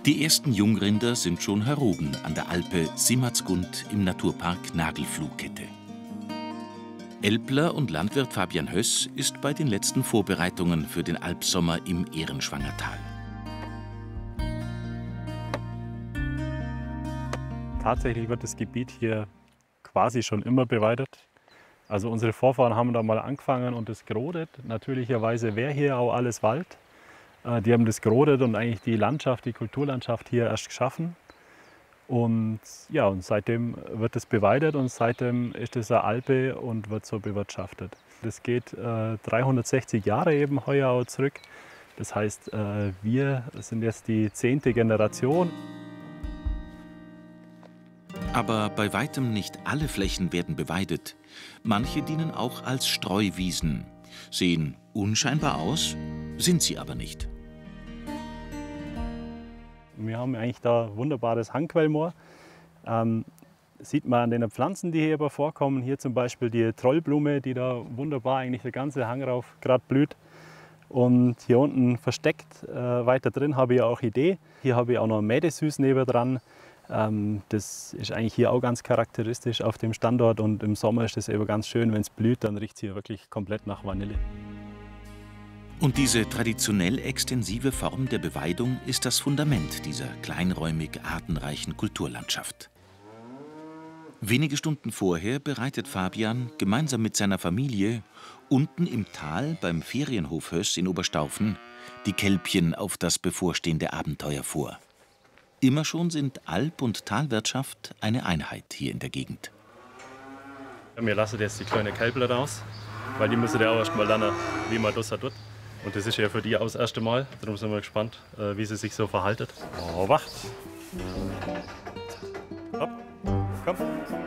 Die ersten Jungrinder sind schon heroben an der Alpe Simmertsgund im Naturpark Nagelfluhkette. Älpler und Landwirt Fabian Höss ist bei den letzten Vorbereitungen für den Alpsommer im Ehrenschwangertal. Tatsächlich wird das Gebiet hier quasi schon immer beweidet. Also unsere Vorfahren haben da mal angefangen und das gerodet. Natürlicherweise wäre hier auch alles Wald. Die haben das gerodet und eigentlich die Landschaft, die Kulturlandschaft hier erst geschaffen. Und ja, und seitdem wird es beweidet und seitdem ist es eine Alpe und wird so bewirtschaftet. Das geht 360 Jahre eben heuer auch zurück. Das heißt, wir sind jetzt die 10. Generation. Aber bei weitem nicht alle Flächen werden beweidet. Manche dienen auch als Streuwiesen. Sehen unscheinbar aus, sind sie aber nicht. Wir haben eigentlich da wunderbares Hangquellmoor. Sieht man an den Pflanzen, die hier vorkommen. Hier zum Beispiel die Trollblume, die da wunderbar eigentlich der ganze Hang rauf gerade blüht. Und hier unten versteckt, weiter drin, habe ich auch Idee. Hier habe ich auch noch Mädesüß nebendran. Das ist eigentlich hier auch ganz charakteristisch auf dem Standort. Und im Sommer ist es eben ganz schön, wenn es blüht, dann riecht es hier wirklich komplett nach Vanille. Und diese traditionell extensive Form der Beweidung ist das Fundament dieser kleinräumig artenreichen Kulturlandschaft. Wenige Stunden vorher bereitet Fabian gemeinsam mit seiner Familie unten im Tal beim Ferienhof Höss in Oberstaufen die Kälbchen auf das bevorstehende Abenteuer vor. Immer schon sind Alp- und Talwirtschaft eine Einheit hier in der Gegend. Wir lassen jetzt die kleinen Kälbler raus, weil die müssen ja auch erst mal lernen, wie man das tut. Und das ist ja für die auch das erste Mal. Darum sind wir gespannt, wie sie sich so verhalten. Oh, wacht! Hopp, komm!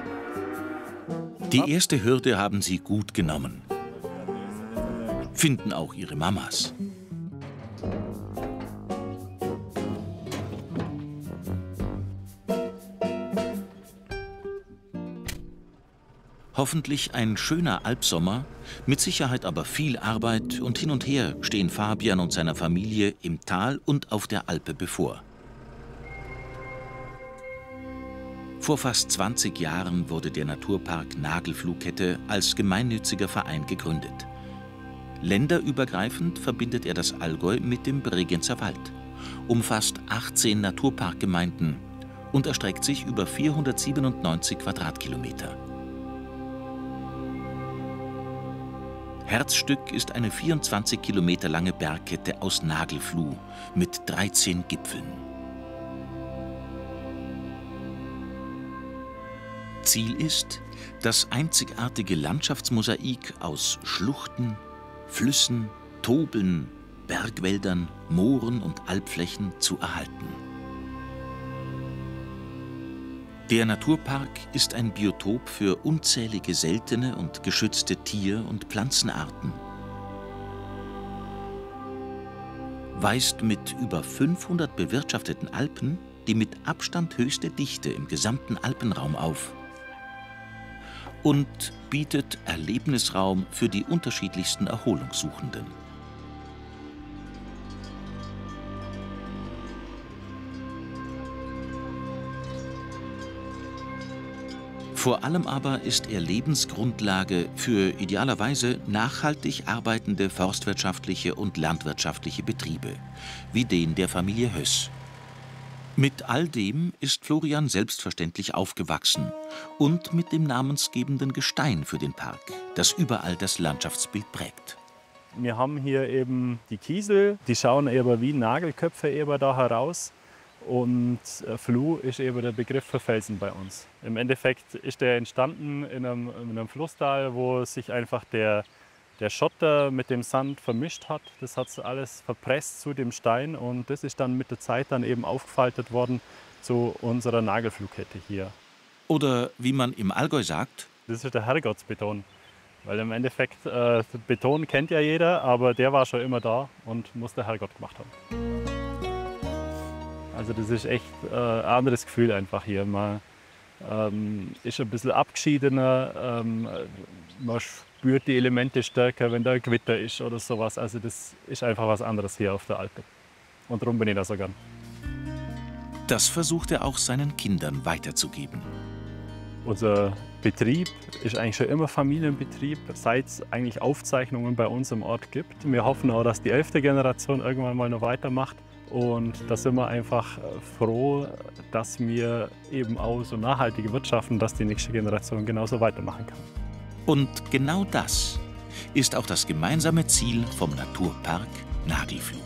Die erste Hürde haben sie gut genommen. Finden auch ihre Mamas. Hoffentlich ein schöner Alpsommer, mit Sicherheit aber viel Arbeit und hin und her stehen Fabian und seiner Familie im Tal und auf der Alpe bevor. Vor fast 20 Jahren wurde der Naturpark Nagelfluhkette als gemeinnütziger Verein gegründet. Länderübergreifend verbindet er das Allgäu mit dem Bregenzerwald, umfasst 18 Naturparkgemeinden und erstreckt sich über 497 Quadratkilometer. Herzstück ist eine 24 Kilometer lange Bergkette aus Nagelfluh mit 13 Gipfeln. Ziel ist das einzigartige Landschaftsmosaik aus Schluchten, Flüssen, Tobeln, Bergwäldern, Mooren und Alpflächen zu erhalten. Der Naturpark ist ein Biotop für unzählige seltene und geschützte Tier- und Pflanzenarten. Weist mit über 500 bewirtschafteten Alpen die mit Abstand höchste Dichte im gesamten Alpenraum auf und bietet Erlebnisraum für die unterschiedlichsten Erholungssuchenden. Vor allem aber ist er Lebensgrundlage für idealerweise nachhaltig arbeitende forstwirtschaftliche und landwirtschaftliche Betriebe, wie den der Familie Höss. Mit all dem ist Florian selbstverständlich aufgewachsen und mit dem namensgebenden Gestein für den Park, das überall das Landschaftsbild prägt. Wir haben hier eben die Kiesel, die schauen eben wie Nagelköpfe eben da heraus. Und Fluh ist eben der Begriff für Felsen bei uns. Im Endeffekt ist der entstanden in einem Flusstal, wo sich einfach der Schotter mit dem Sand vermischt hat. Das hat alles verpresst zu dem Stein und das ist dann mit der Zeit dann eben aufgefaltet worden zu unserer Nagelfluhkette hier. Oder wie man im Allgäu sagt: Das ist der Herrgottsbeton. Weil im Endeffekt, Beton kennt ja jeder, aber der war schon immer da und muss der Herrgott gemacht haben. Also das ist echt ein anderes Gefühl einfach hier. Man ist ein bisschen abgeschiedener, man spürt die Elemente stärker, wenn da ein Gewitter ist oder sowas. Also das ist einfach was anderes hier auf der Alpe. Und darum bin ich da so gern. Das versucht er auch seinen Kindern weiterzugeben. Unser Betrieb ist eigentlich schon immer Familienbetrieb, seit es eigentlich Aufzeichnungen bei uns im Ort gibt. Wir hoffen auch, dass die 11. Generation irgendwann mal noch weitermacht. Und da sind wir einfach froh, dass wir eben auch so nachhaltige wirtschaften, dass die nächste Generation genauso weitermachen kann. Und genau das ist auch das gemeinsame Ziel vom Naturpark Nagelfluh.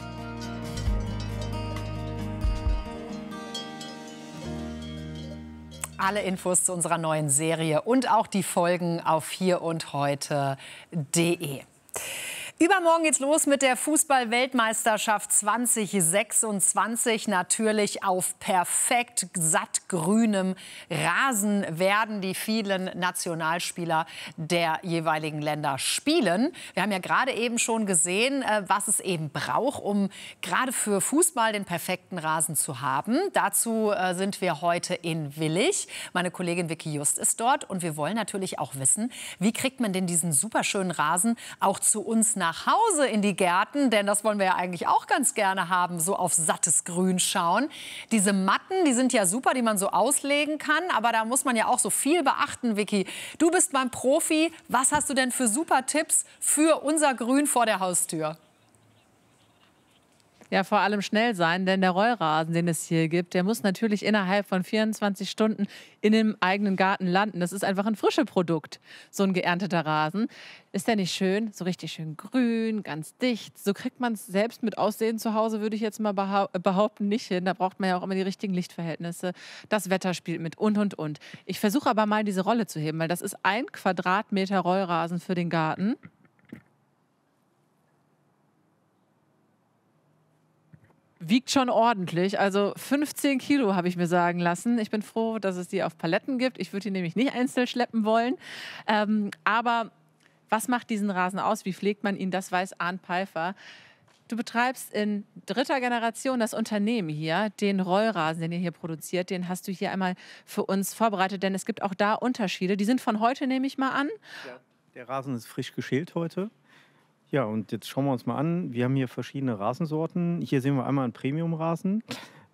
Alle Infos zu unserer neuen Serie und auch die Folgen auf hierundheute.de. Übermorgen geht's los mit der Fußball-Weltmeisterschaft 2026. Natürlich auf perfekt sattgrünem Rasen werden die vielen Nationalspieler der jeweiligen Länder spielen. Wir haben ja gerade eben schon gesehen, was es eben braucht, um gerade für Fußball den perfekten Rasen zu haben. Dazu sind wir heute in Willich. Meine Kollegin Vicky Just ist dort und wir wollen natürlich auch wissen, wie kriegt man denn diesen superschönen Rasen auch zu uns nach Hause in die Gärten, denn das wollen wir ja eigentlich auch ganz gerne haben, so auf sattes Grün schauen. Diese Matten, die sind ja super, die man so auslegen kann, aber da muss man ja auch so viel beachten, Vicky. Du bist mein Profi, was hast du denn für super Tipps für unser Grün vor der Haustür? Ja, vor allem schnell sein, denn der Rollrasen, den es hier gibt, der muss natürlich innerhalb von 24 Stunden in dem eigenen Garten landen. Das ist einfach ein frisches Produkt, so ein geernteter Rasen. Ist der nicht schön? So richtig schön grün, ganz dicht. So kriegt man es selbst mit Aussehen zu Hause, würde ich jetzt mal behaupten, nicht hin. Da braucht man ja auch immer die richtigen Lichtverhältnisse. Das Wetter spielt mit und. Ich versuche aber mal diese Rolle zu heben, weil das ist 1 Quadratmeter Rollrasen für den Garten. Wiegt schon ordentlich, also 15 Kilo habe ich mir sagen lassen. Ich bin froh, dass es die auf Paletten gibt. Ich würde die nämlich nicht einzeln schleppen wollen. Aber was macht diesen Rasen aus? Wie pflegt man ihn? Das weiß Arndt Peifer. Du betreibst in 3. Generation das Unternehmen hier. Den Rollrasen, den ihr hier produziert, den hast du hier einmal für uns vorbereitet. Denn es gibt auch da Unterschiede. Die sind von heute, nehme ich mal an. Ja, der Rasen ist frisch geschält heute. Ja, und jetzt schauen wir uns mal an. Wir haben hier verschiedene Rasensorten. Hier sehen wir einmal einen Premium-Rasen,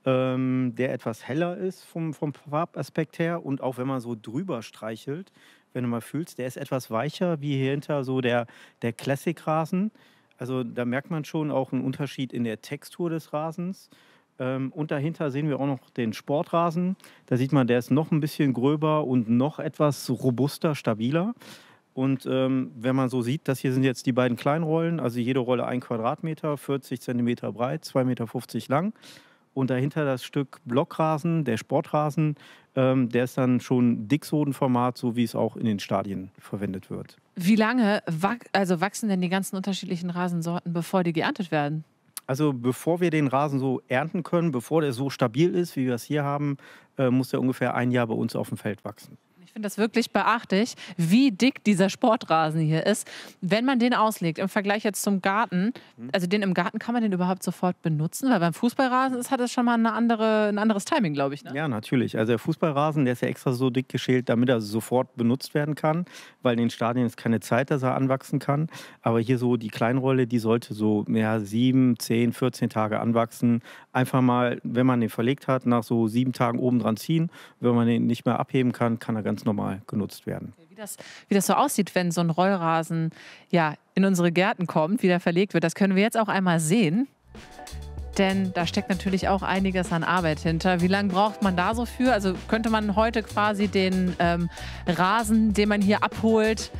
der etwas heller ist vom Farbaspekt her. Und auch wenn man so drüber streichelt, wenn du mal fühlst, der ist etwas weicher, wie hier hinter so der Classic-Rasen. Also da merkt man schon auch einen Unterschied in der Textur des Rasens. Und dahinter sehen wir auch noch den Sportrasen. Da sieht man, der ist noch ein bisschen gröber und noch etwas robuster, stabiler. Und wenn man so sieht, das hier sind jetzt die beiden Kleinrollen, also jede Rolle 1 Quadratmeter, 40 Zentimeter breit, 2,50 Meter lang. Und dahinter das Stück Blockrasen, der Sportrasen, der ist dann schon Dicksodenformat, so wie es auch in den Stadien verwendet wird. Wie lange wachsen denn die ganzen unterschiedlichen Rasensorten, bevor die geerntet werden? Also bevor wir den Rasen so ernten können, bevor der so stabil ist, wie wir es hier haben, muss der ungefähr 1 Jahr bei uns auf dem Feld wachsen. Ich finde das wirklich beachtlich, wie dick dieser Sportrasen hier ist. Wenn man den auslegt, im Vergleich jetzt zum Garten, also den im Garten, kann man den überhaupt sofort benutzen? Weil beim Fußballrasen hat das schon mal ein anderes Timing, glaube ich. Ne? Ja, natürlich. Also der Fußballrasen, der ist ja extra so dick geschält, damit er sofort benutzt werden kann, weil in den Stadien ist keine Zeit, dass er anwachsen kann. Aber hier so die Kleinrolle, die sollte so 7, 10, 14 Tage anwachsen. Einfach mal, wenn man den verlegt hat, nach so 7 Tagen oben dran ziehen. Wenn man den nicht mehr abheben kann, kann er ganz normal genutzt werden. Wie das so aussieht, wenn so ein Rollrasen in unsere Gärten kommt, wie der verlegt wird, das können wir jetzt auch einmal sehen. Denn da steckt natürlich auch einiges an Arbeit hinter. Wie lange braucht man da so für? Also könnte man heute quasi den Rasen, den man hier abholt,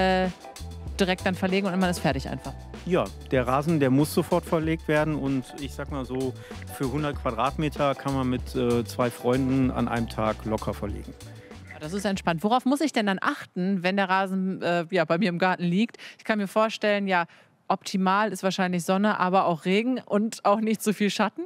direkt dann verlegen und man ist fertig einfach? Ja, der Rasen, der muss sofort verlegt werden und ich sag mal so, für 100 Quadratmeter kann man mit 2 Freunden an einem Tag locker verlegen. Das ist entspannt. Worauf muss ich denn dann achten, wenn der Rasen bei mir im Garten liegt? Ich kann mir vorstellen, optimal ist wahrscheinlich Sonne, aber auch Regen und auch nicht so viel Schatten.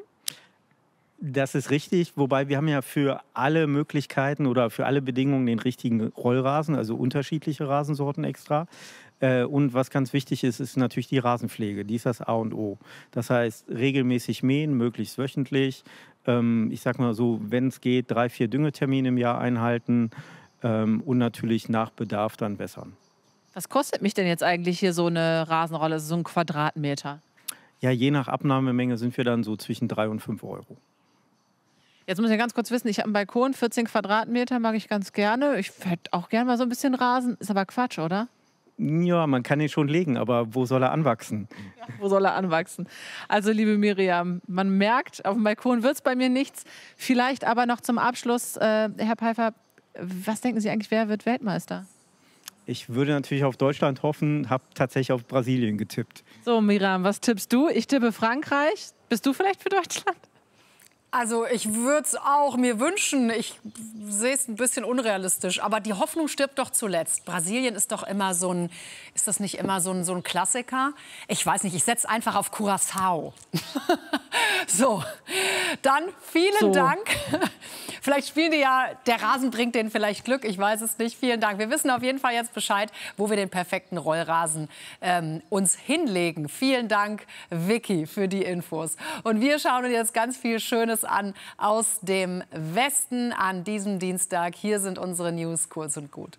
Das ist richtig, wobei wir haben ja für alle Möglichkeiten oder für alle Bedingungen den richtigen Rollrasen, also unterschiedliche Rasensorten extra. Und was ganz wichtig ist, ist natürlich die Rasenpflege. Die ist das A und O. Das heißt, regelmäßig mähen, möglichst wöchentlich. Ich sag mal so, wenn es geht, 3, 4 Düngetermine im Jahr einhalten und natürlich nach Bedarf dann bessern. Was kostet mich denn jetzt eigentlich hier so eine Rasenrolle, so ein Quadratmeter? Ja, je nach Abnahmemenge sind wir dann so zwischen 3 und 5 Euro. Jetzt muss ich ganz kurz wissen, ich habe einen Balkon, 14 Quadratmeter, mag ich ganz gerne. Ich hätte auch gerne mal so ein bisschen Rasen. Ist aber Quatsch, oder? Ja, man kann ihn schon legen, aber wo soll er anwachsen? Wo soll er anwachsen? Also, liebe Miriam, man merkt, auf dem Balkon wird es bei mir nichts. Vielleicht aber noch zum Abschluss, Herr Pfeiffer, was denken Sie eigentlich, wer wird Weltmeister? Ich würde natürlich auf Deutschland hoffen, habe tatsächlich auf Brasilien getippt. So, Miriam, was tippst du? Ich tippe Frankreich. Bist du vielleicht für Deutschland? Also ich würde es auch mir wünschen. Ich sehe es ein bisschen unrealistisch. Aber die Hoffnung stirbt doch zuletzt. Brasilien ist doch immer so ein, ist das nicht immer so ein Klassiker? Ich weiß nicht, ich setze einfach auf Curaçao. So, dann vielen Dank. Vielleicht spielen die ja, der Rasen bringt denen vielleicht Glück, ich weiß es nicht. Vielen Dank. Wir wissen auf jeden Fall jetzt Bescheid, wo wir den perfekten Rollrasen uns hinlegen. Vielen Dank, Vicky, für die Infos. Und wir schauen uns jetzt ganz viel Schönes an aus dem Westen an diesem Dienstag. Hier sind unsere News kurz und gut.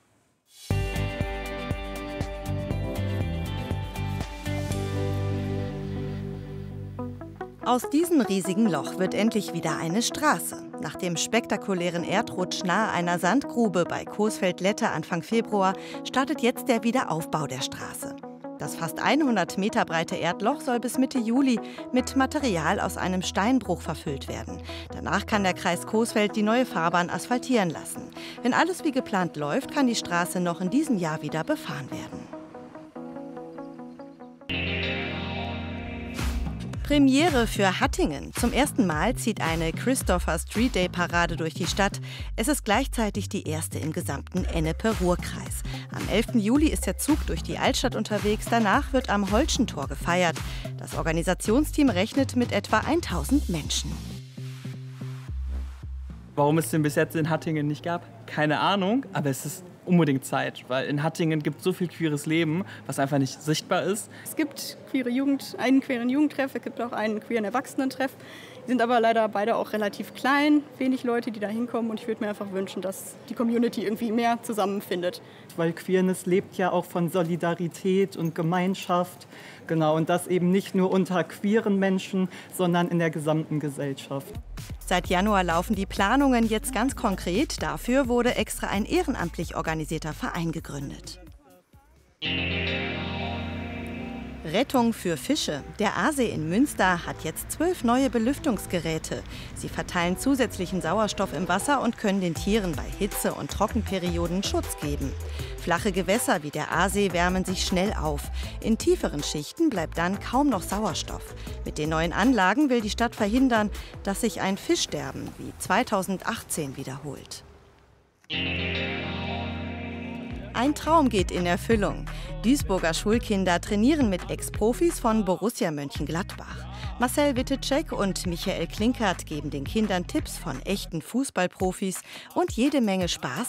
Aus diesem riesigen Loch wird endlich wieder eine Straße. Nach dem spektakulären Erdrutsch nahe einer Sandgrube bei Coesfeld-Lette Anfang Februar startet jetzt der Wiederaufbau der Straße. Das fast 100 Meter breite Erdloch soll bis Mitte Juli mit Material aus einem Steinbruch verfüllt werden. Danach kann der Kreis Coesfeld die neue Fahrbahn asphaltieren lassen. Wenn alles wie geplant läuft, kann die Straße noch in diesem Jahr wieder befahren werden. Premiere für Hattingen. Zum ersten Mal zieht eine Christopher Street Day Parade durch die Stadt. Es ist gleichzeitig die erste im gesamten Ennepe-Ruhr-Kreis. Am 11. Juli ist der Zug durch die Altstadt unterwegs. Danach wird am Holschentor gefeiert. Das Organisationsteam rechnet mit etwa 1000 Menschen. Warum es den bis jetzt in Hattingen nicht gab, keine Ahnung, aber es ist unbedingt Zeit, weil in Hattingen gibt es so viel queeres Leben, was einfach nicht sichtbar ist. Es gibt einen queeren Jugendtreff, es gibt auch einen queeren Erwachsenentreff. Die sind aber leider beide auch relativ klein, wenig Leute, die da hinkommen und ich würde mir einfach wünschen, dass die Community irgendwie mehr zusammenfindet. Weil Queerness lebt ja auch von Solidarität und Gemeinschaft, genau, und das eben nicht nur unter queeren Menschen, sondern in der gesamten Gesellschaft. Seit Januar laufen die Planungen jetzt ganz konkret. Dafür wurde extra ein ehrenamtlich organisierter Verein gegründet. Rettung für Fische. Der Aasee in Münster hat jetzt 12 neue Belüftungsgeräte. Sie verteilen zusätzlichen Sauerstoff im Wasser und können den Tieren bei Hitze- und Trockenperioden Schutz geben. Flache Gewässer wie der Aasee wärmen sich schnell auf. In tieferen Schichten bleibt dann kaum noch Sauerstoff. Mit den neuen Anlagen will die Stadt verhindern, dass sich ein Fischsterben wie 2018 wiederholt. Ein Traum geht in Erfüllung. Duisburger Schulkinder trainieren mit Ex-Profis von Borussia Mönchengladbach. Marcel Wittecek und Michael Klinkert geben den Kindern Tipps von echten Fußballprofis und jede Menge Spaß